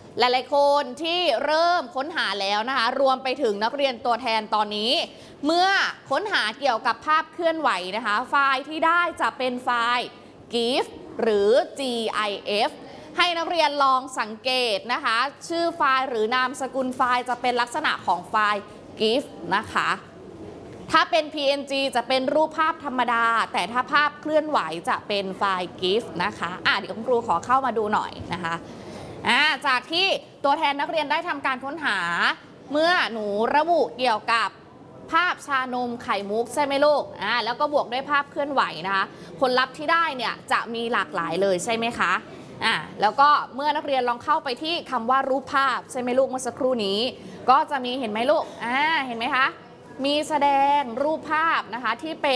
หลายๆคนที่เริ่มค้นหาแล้วนะคะรวมไปถึงนักเรียนตัวแทนตอนนี้เมื่อค้นหาเกี่ยวกับภาพเคลื่อนไหวนะคะไฟล์ที่ได้จะเป็นไฟล์ GIF หรือ GIF ให้นักเรียนลองสังเกตนะคะชื่อไฟล์หรือนามสกุลไฟล์จะเป็นลักษณะของไฟล์ GIF นะคะถ้าเป็น PNG จะเป็นรูปภาพธรรมดาแต่ถ้าภาพเคลื่อนไหวจะเป็นไฟล์ GIF นะคะเดี๋ยวคุณครูขอเข้ามาดูหน่อยนะคะจากที่ตัวแทนนักเรียนได้ทำการค้นหาเมื่อหนูระบุเกี่ยวกับภาพชานมไข่มุกใช่ไหมลูกแล้วก็บวกด้วยภาพเคลื่อนไหวนะคะผลลัพธ์ที่ได้เนี่ยจะมีหลากหลายเลยใช่ไหมคะแล้วก็เมื่อนักเรียนลองเข้าไปที่คำว่ารูปภาพใช่ไหมลูกเมื่อสักครู่นี้ก็จะมีเห็นไหมลูกเห็นไหมคะมีแสดงรูปภาพนะคะที่เป็น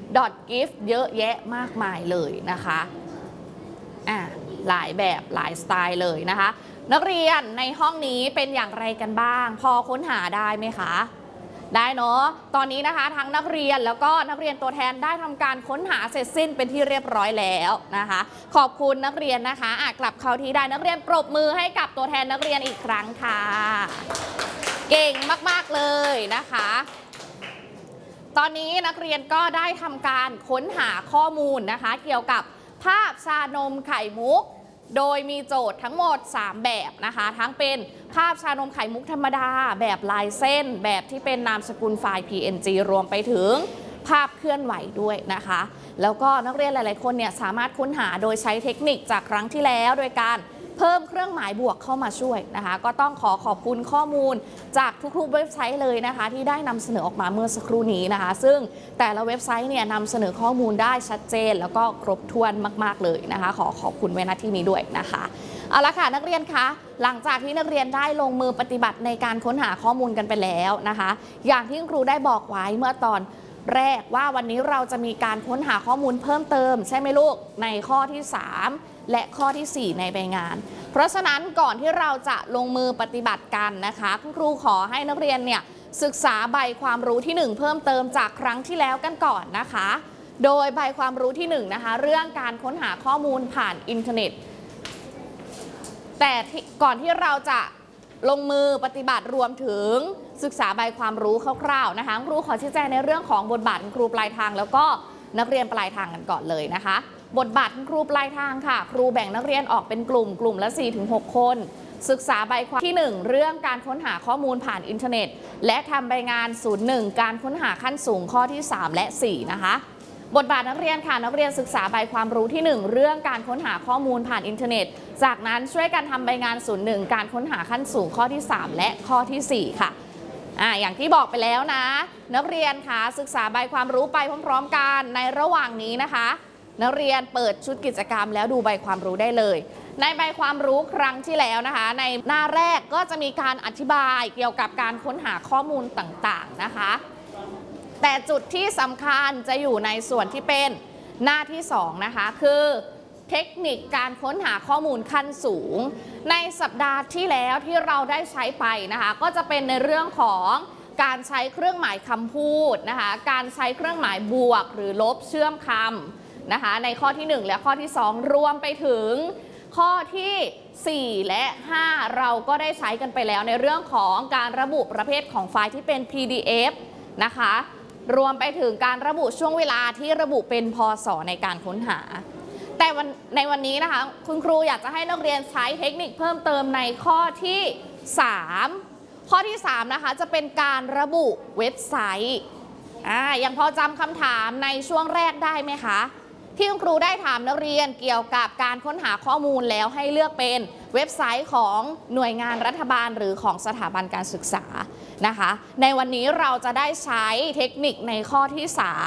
.gif เยอะแยะมากมายเลยนะคะหลายแบบหลายสไตล์เลยนะคะนักเรียนในห้องนี้เป็นอย่างไรกันบ้างพอค้นหาได้ไหมคะได้เนาะตอนนี้นะคะทั้งนักเรียนแล้วก็นักเรียนตัวแทนได้ทำการค้นหาเสร็จสิ้นเป็นที่เรียบร้อยแล้วนะคะขอบคุณนักเรียนนะคะกลับเข้าที่ได้นักเรียนปรบมือให้กับตัวแทนนักเรียนอีกครั้งค่ะเก่งมากๆเลยนะคะตอนนี้นักเรียนก็ได้ทำการค้นหาข้อมูลนะคะเกี่ยวกับภาพชานมไข่มุกโดยมีโจทย์ทั้งหมด3แบบนะคะทั้งเป็นภาพชานมไข่มุกธรรมดาแบบลายเส้นแบบที่เป็นนามสกุลไฟล์ PNG รวมไปถึงภาพเคลื่อนไหวด้วยนะคะแล้วก็นักเรียนหลายๆคนเนี่ยสามารถค้นหาโดยใช้เทคนิคจากครั้งที่แล้วโดยการเพิ่มเครื่องหมายบวกเข้ามาช่วยนะคะก็ต้องขอบคุณข้อมูลจากทุกๆเว็บไซต์เลยนะคะที่ได้นำเสนอออกมาเมื่อสักครู่นี้นะคะซึ่งแต่ละเว็บไซต์เนี่ยนำเสนอข้อมูลได้ชัดเจนแล้วก็ครบถ้วนมากๆเลยนะคะขอบคุณไว้ณที่นี้ด้วยนะคะเอาละค่ะนักเรียนคะหลังจากที่นักเรียนได้ลงมือปฏิบัติในการค้นหาข้อมูลกันไปแล้วนะคะอย่างที่ครูได้บอกไว้เมื่อตอนแรกว่าวันนี้เราจะมีการค้นหาข้อมูลเพิ่มเติมใช่ไหมลูกในข้อที่3และข้อที่4ในใบงานเพราะฉะนั้นก่อนที่เราจะลงมือปฏิบัติกันนะคะคุณครูขอให้นักเรียนเนี่ยศึกษาใบความรู้ที่1เพิ่มเติมจากครั้งที่แล้วกันก่อนนะคะโดยใบความรู้ที่1นะคะเรื่องการค้นหาข้อมูลผ่านอินเทอร์เน็ตแต่ก่อนที่เราจะลงมือปฏิบัติรวมถึงศึกษาใบความรู้คร่าวๆนะคะครูขอชี้แจงในเรื่องของบทบาทครูปลายทางแล้วก็นักเรียนปลายทางกันก่อนเลยนะคะบทบาทครูปลายทางค่ะครูแบ่งนักเรียนออกเป็นกลุ่มละ 4-6 คนศึกษาใบความที่1เรื่องการค้นหาข้อมูลผ่านอินเทอร์เน็ตและทำใบงาน01การค้นหาขั้นสูงข้อที่3และ4นะคะบทบาทนักเรียนค่ะนักเรียนศึกษาใบความรู้ที่1เรื่องการค้นหาข้อมูลผ่านอินเทอร์เน็ตจากนั้นช่วยกันทำใบงาน01การค้นหาขั้นสูงข้อที่3และข้อที่4ค่ะอย่างที่บอกไปแล้วนะนักเรียนค่ะศึกษาใบความรู้ไปพร้อมๆกันในระหว่างนี้นะคะนักเรียนเปิดชุดกิจกรรมแล้วดูใบความรู้ได้เลยในใบความรู้ครั้งที่แล้วนะคะในหน้าแรกก็จะมีการอธิบายเกี่ยวกับการค้นหาข้อมูลต่างๆนะคะแต่จุดที่สำคัญจะอยู่ในส่วนที่เป็นหน้าที่2นะคะคือเทคนิคการค้นหาข้อมูลขั้นสูงในสัปดาห์ที่แล้วที่เราได้ใช้ไปนะคะก็จะเป็นในเรื่องของการใช้เครื่องหมายคำพูดนะคะการใช้เครื่องหมายบวกหรือลบเชื่อมคำนะคะในข้อที่1และข้อที่2รวมไปถึงข้อที่4และ5เราก็ได้ใช้กันไปแล้วในเรื่องของการระบุประเภทของไฟล์ที่เป็น PDF นะคะรวมไปถึงการระบุช่วงเวลาที่ระบุเป็นพศในการค้นหาแต่ในวันนี้นะคะคุณครูอยากจะให้นักเรียนใช้เทคนิคเพิ่มเติมในข้อที่3ข้อที่3นะคะจะเป็นการระบุเว็บไซต์ยังพอจำคำถามในช่วงแรกได้ไหมคะที่คุณครูได้ถามนักเรียนเกี่ยวกับการค้นหาข้อมูลแล้วให้เลือกเป็นเว็บไซต์ของหน่วยงานรัฐบาลหรือของสถาบันการศึกษานะคะในวันนี้เราจะได้ใช้เทคนิคในข้อที่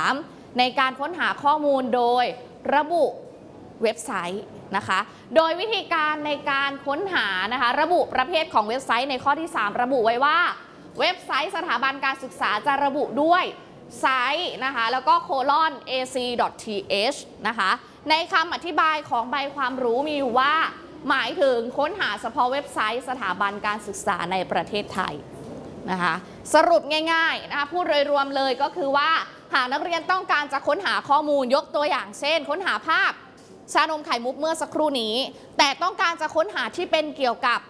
3ในการค้นหาข้อมูลโดยระบุเว็บไซต์นะคะโดยวิธีการในการค้นหานะคะระบุประเภทของเว็บไซต์ในข้อที่3ระบุไว้ว่าเว็บไซต์สถาบันการศึกษาจะระบุด้วยไซต์นะคะแล้วก็:ac.th นะคะในคำอธิบายของใบความรู้มีอยู่ว่าหมายถึงค้นหาเฉพาะเว็บไซต์สถาบันการศึกษาในประเทศไทยนะคะสรุปง่ายๆนะคะพูดโดยรวมเลยก็คือว่าหากนักเรียนต้องการจะค้นหาข้อมูลยกตัวอย่างเช่นค้นหาภาพชานมไข่มุกเมื่อสักครู่นี้แต่ต้องการจะค้นหาที่เป็นเกี่ยวกับ